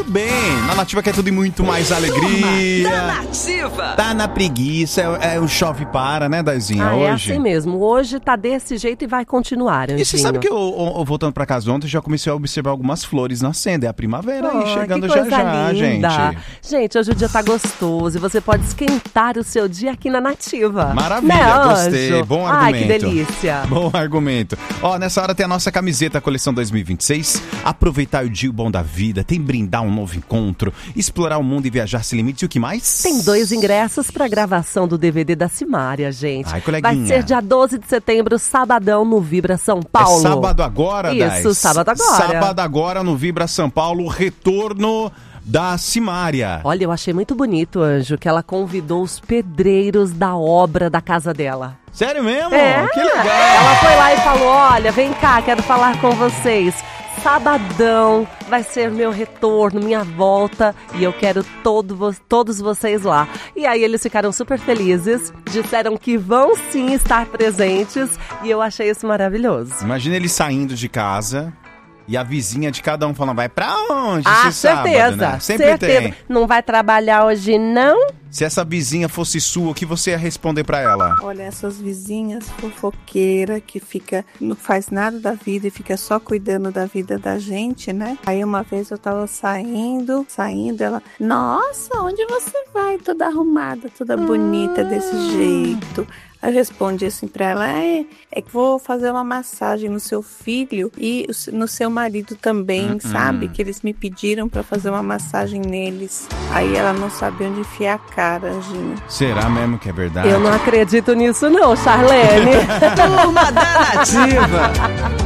bem. Na Nativa quer tudo e muito mais alegria. Da Nativa. Tá na preguiça, é o chove para, né, Daizinha, hoje? É assim mesmo. Hoje tá desse jeito e vai continuar, Anjinho. E você sabe que eu voltando pra casa ontem, já comecei a observar algumas flores nascendo. É a primavera aí, chegando já já, linda. gente. Gente, hoje o dia tá gostoso e você pode esquentar o seu dia aqui na Nativa. Maravilha, né, gostei. Anjo? Bom argumento. Ai, que delícia. Bom argumento. Ó, nessa hora tem a nossa camiseta coleção 2026. Aproveitar o dia bom da vida, tem brindar um novo encontro, explorar o mundo e viajar sem limites. E o que mais? Tem 2 ingressos pra gravação do DVD da Simária, gente. Ai, coleguinha. Vai ser dia 12 de setembro, sabadão, no Vibra São Paulo. É sábado agora, Dais? Isso, sábado agora. Sábado agora no Vibra São Paulo, o retorno da Simária. Olha, eu achei muito bonito, Anjo, que ela convidou os pedreiros da obra da casa dela. Sério mesmo? É, que legal. ela foi lá e falou, olha, vem cá, quero falar com vocês. Sabadão vai ser meu retorno, minha volta, e eu quero todos vocês lá. E aí eles ficaram super felizes, disseram que vão sim estar presentes, e eu achei isso maravilhoso. Imagina ele saindo de casa e a vizinha de cada um falando, vai pra onde? Ah, esse certeza, sábado, né? Sempre certeza. tem. Não vai trabalhar hoje, não? Se essa vizinha fosse sua, o que você ia responder pra ela? Olha, essas vizinhas fofoqueiras que não faz nada da vida e fica só cuidando da vida da gente, né? Aí uma vez eu tava saindo, ela, nossa, onde você vai? Toda arrumada, toda bonita desse jeito. Aí eu respondi assim pra ela, é que vou fazer uma massagem no seu filho e no seu marido também, sabe? Que eles me pediram pra fazer uma massagem neles. Aí ela não sabia onde enfiar a cara, Anjinho. Será mesmo que é verdade? Eu não acredito nisso não, Charlene. Turma da Nativa.